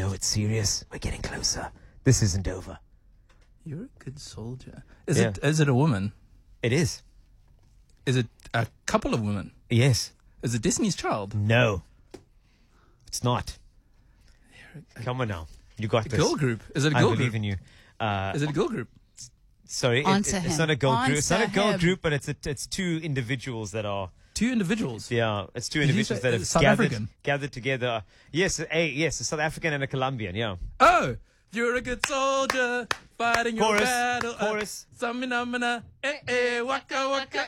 know it's serious. We're getting closer. This isn't over. You're a good soldier. Is it a woman? It is. Is it a couple of women? Yes. Is it Destiny's Child? No. It's not. Come on now. You got this. Girl group. Is it a girl group? I believe in you. Is it a girl group? Sorry, it's not a girl group. It's not a girl group, but it's two individuals that are... Two individuals? Yeah, it's two individuals that have gathered together. Yes, a South African and a Colombian, yeah. Oh! You're a good soldier, fighting your battle. Chorus. Samina, waka waka,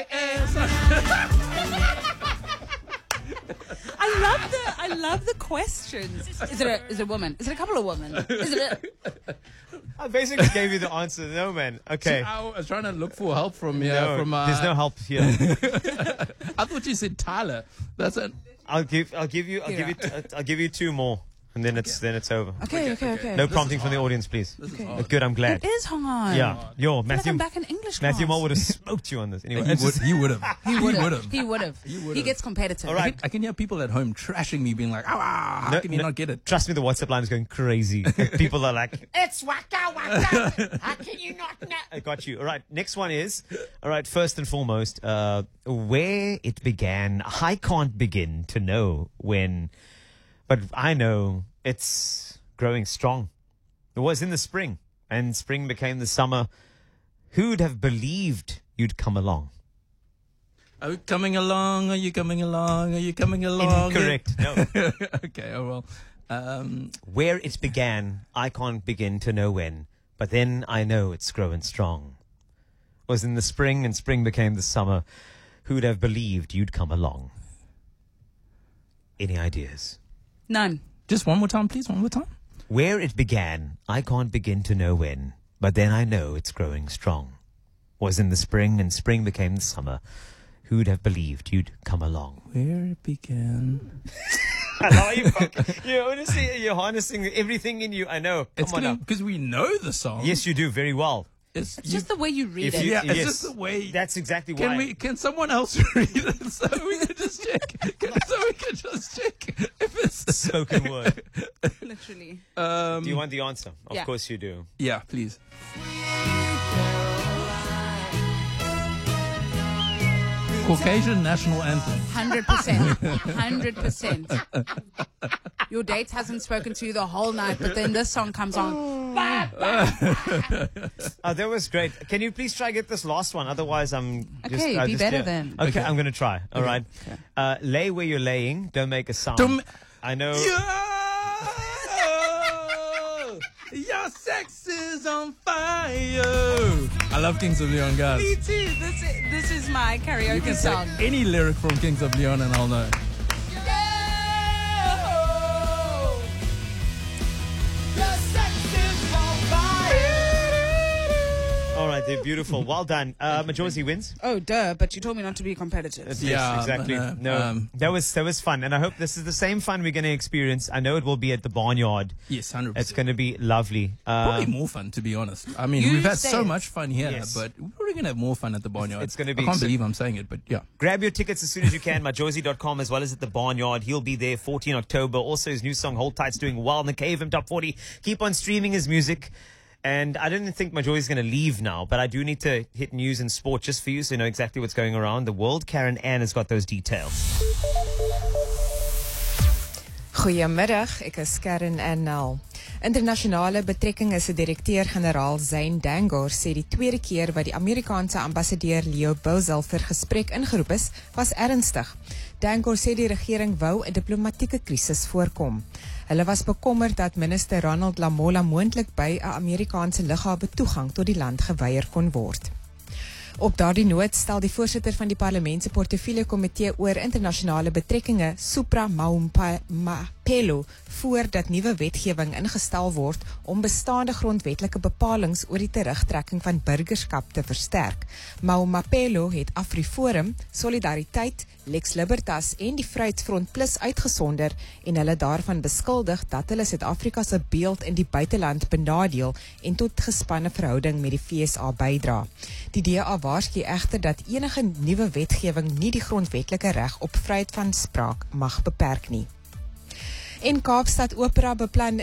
I love the questions. Is it a woman? Is it a couple of women? Is it I basically gave you the answer. No, man. Okay. See, I was trying to look for help from here. No, there's no help here. I thought you said Tyler. That's it. I'll give you two more. And then it's over. Okay. No prompting from the audience, please. Okay. Good, I'm glad. It is hard. Yeah. Matthew. I'm back in English class. Matthew Moore would have smoked you on this. Anyway, he would have. He gets competitive. All right. I can hear people at home trashing me, being like, how can you not get it? Trust me, the WhatsApp line is going crazy. People are like, it's waka waka. How can you not know? I got you. All right. Next one is, first and foremost, where it began. I can't begin to know when... But I know it's growing strong. It was in the spring, and spring became the summer. Who'd have believed you'd come along? Are you coming along? Are you coming along? Are you coming along? Incorrect. No. Okay, oh well. Where it began, I can't begin to know when. But then I know it's growing strong. It was in the spring, and spring became the summer. Who'd have believed you'd come along? Any ideas? None. Just one more time, please. One more time. Where it began, I can't begin to know when, but then I know it's growing strong. Was in the spring, and spring became the summer. Who'd have believed you'd come along? Where it began. I know you're harnessing everything in you. I know. Come on now. Because we know the song. Yes, you do very well. It's just the way you read it. Yeah, it's just the way. That's exactly why. Can someone else read it so we can just check? If it's spoken word. Literally. Do you want the answer? Of course you do. Yeah, please. Caucasian national anthem. 100%. 100%. Your date hasn't spoken to you the whole night, but then this song comes on. That was great. Can you please try get this last one? Otherwise, I'm just... Okay, be better then. Okay, I'm going to try. All right. Okay. Lay where you're laying. Don't make a sound. I know... Your sex is on fire. I love Kings of Leon, guys. Me too. This is my karaoke you can song. Say any lyric from Kings of Leon and I'll know. All right, they're beautiful. Well done. Majosi wins. Oh, duh! But you told me not to be competitive. Yes, exactly. That was fun, and I hope this is the same fun we're going to experience. I know it will be at the Barnyard. Yes, 100%. It's going to be lovely. Probably more fun, to be honest. I mean, we've had so much fun here, but we're probably going to have more fun at the Barnyard. It's going to be. I can't believe I'm saying it, but yeah. Grab your tickets as soon as you can. Majosi.com as well as at the Barnyard. He'll be there 14 October. Also, his new song Hold Tight's doing well in the KFM Top 40. Keep on streaming his music. And I didn't think Majosi is going to leave now, but I do need to hit news and sport just for you so you know exactly what's going around the world. Karen Ann has got those details. Goeiemiddag, ek is Karen Annel. Internasionale betrekkinge se direkteur-generaal Zane Dangor sê die tweede keer wat die Amerikaanse ambassadeur Leo Bozel vir gesprek ingeroep is, was ernstig. Dangor sê die regering wou 'n diplomatieke krisis voorkom. Hulle was bekommerd dat minister Ronald Lamola moontlik by 'n Amerikaanse lughawe toegang tot die land geweier kon word. Op daardie noot stel die voorsitter van die parlement se portefeulje komitee oor internasionale betrekkinge, Supra Mahumapelo, voor dat nuwe wetgewing ingestel word om bestaande grondwetlike bepalinge oor die terugtrekking van burgerskap te versterk. Mahumapelo het AfriForum, Solidariteit, Lex Libertas en die Vryheidsfront Plus uitgesonder en hulle daarvan beskuldig dat hulle Suid-Afrika se beeld in die buiteland benadeel en tot gespanne verhouding met die FSA bydra. Die DA waarsku egter dat enige nuwe wetgewing nie die grondwetlike reg op vryheid van spraak mag beperk nie. En Kaapstad Opera beplan